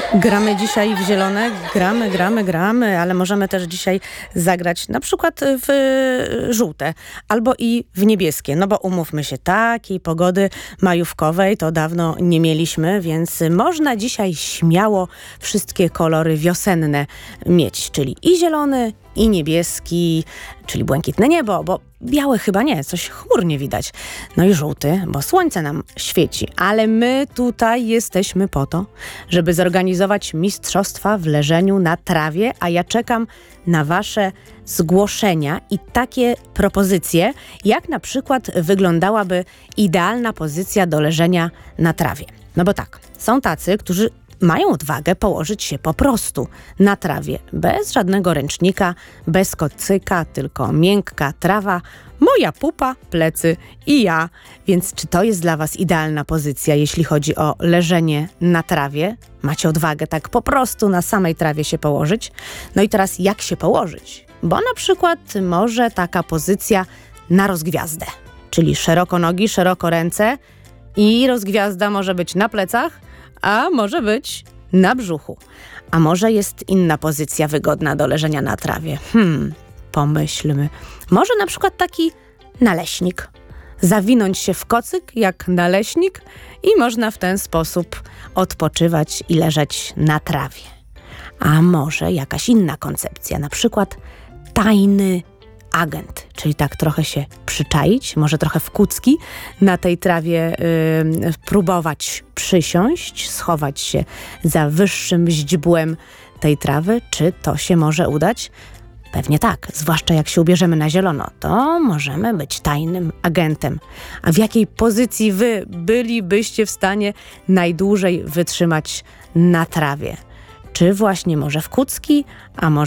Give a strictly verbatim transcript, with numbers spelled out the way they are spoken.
Gramy dzisiaj w zielone, gramy, gramy, gramy, ale możemy też dzisiaj zagrać na przykład w żółte albo i w niebieskie, no bo umówmy się, takiej pogody majówkowej to dawno nie mieliśmy, więc można dzisiaj śmiało wszystkie kolory wiosenne mieć, czyli i zielony, i niebieski, czyli błękitne niebo, bo białe chyba nie, coś chmur nie widać. No i żółty, bo słońce nam świeci. Ale my tutaj jesteśmy po to, żeby zorganizować mistrzostwa w leżeniu na trawie, a ja czekam na wasze zgłoszenia i takie propozycje, jak na przykład wyglądałaby idealna pozycja do leżenia na trawie. No bo tak, są tacy, którzy mają odwagę położyć się po prostu na trawie, bez żadnego ręcznika, bez kocyka, tylko miękka trawa, moja pupa, plecy i ja. Więc czy to jest dla was idealna pozycja, jeśli chodzi o leżenie na trawie? Macie odwagę tak po prostu na samej trawie się położyć? No i teraz jak się położyć? Bo na przykład może taka pozycja na rozgwiazdę, czyli szeroko nogi, szeroko ręce i rozgwiazda może być na plecach, a może być na brzuchu. A może jest inna pozycja wygodna do leżenia na trawie? Hmm, pomyślmy. Może na przykład taki naleśnik. Zawinąć się w kocyk jak naleśnik i można w ten sposób odpoczywać i leżeć na trawie. A może jakaś inna koncepcja, na przykład tajny agent, czyli tak trochę się przyczaić, może trochę w kucki na tej trawie yy, próbować przysiąść, schować się za wyższym źdźbłem tej trawy. Czy to się może udać? Pewnie tak, zwłaszcza jak się ubierzemy na zielono, to możemy być tajnym agentem. A w jakiej pozycji wy bylibyście w stanie najdłużej wytrzymać na trawie? Czy właśnie może w kucki, a może